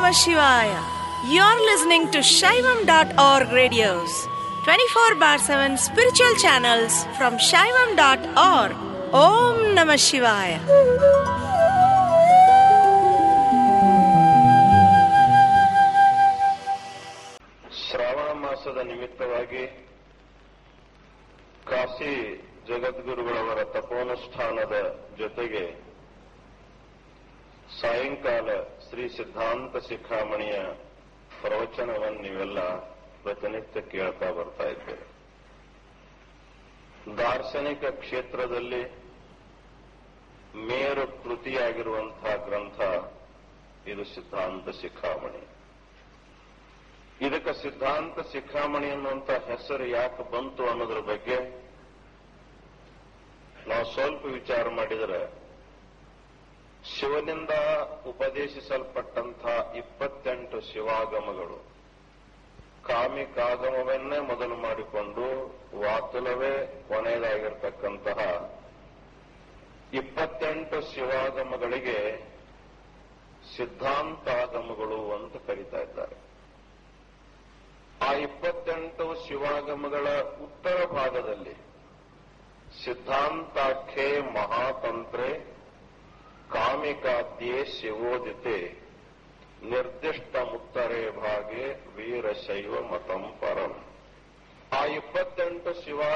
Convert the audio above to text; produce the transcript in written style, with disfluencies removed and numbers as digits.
Namah Shivaya. You're listening to Shaivam.org radios, 24/7 spiritual channels from Shaivam.org. Om Namah Shivaya. Shravana ಮಾಸದ ನಿಮಿತ್ತವಾಗಿ ಕಾಶಿ ಜಗದ್ಗುರುಗಳವರ ತಪೋನುಷ್ಠಾನದ ಜೊತೆಗೆ ಸಾಯಂಕಾಲ ಶ್ರೀ ಸಿದ್ಧಾಂತ ಶಿಖಾಮಣಿಯ ಪ್ರವಚನವನ್ನು ನೀವೆಲ್ಲ ಪ್ರತಿನಿತ್ಯ ಕೇಳ್ತಾ ಬರ್ತಾ ಇದ್ದೇವೆ. ದಾರ್ಶನಿಕ ಕ್ಷೇತ್ರದಲ್ಲಿ ಮೇರು ಕೃತಿಯಾಗಿರುವಂತಹ ಗ್ರಂಥ ಇದು ಸಿದ್ಧಾಂತ ಶಿಖಾಮಣಿ. ಇದಕ್ಕೆ ಸಿದ್ಧಾಂತ ಶಿಖಾಮಣಿ ಅನ್ನುವಂಥ ಹೆಸರು ಯಾಕೆ ಬಂತು ಅನ್ನೋದ್ರ ಬಗ್ಗೆ ನಾವು ಸ್ವಲ್ಪ ವಿಚಾರ ಮಾಡಿದರೆ, ಶಿವನಿಂದ ಉಪದೇಶಿಸಲ್ಪಟ್ಟಂಥ 28 ಶಿವಾಗಮಗಳು, ಕಾಮಿಕಾಗಮವನ್ನೇ ಮೊದಲು ಮಾಡಿಕೊಂಡು ವಾತುಲವೇ ಕೊನೆಯದಾಗಿರ್ತಕ್ಕಂತಹ 28 ಶಿವಾಗಮಗಳಿಗೆ ಸಿದ್ಧಾಂತಾಗಮಗಳು ಅಂತ ಕರೀತಾ ಇದ್ದಾರೆ. ಆ 28 ಶಿವಾಗಮಗಳ ಉತ್ತರ ಭಾಗದಲ್ಲಿ ಸಿದ್ಧಾಂತಾಖ್ಯೆ ಮಹಾತಂತ್ರೆ ಕಾಮಿಕಾದ್ಯೆ ಶಿವೋದಿತೆ ನಿರ್ದಿಷ್ಟ ಮುತ್ತರೆ ಭಾಗೆ ವೀರಶೈವ ಮತಂ ಪರಂ. ಆ 28 ಶಿವ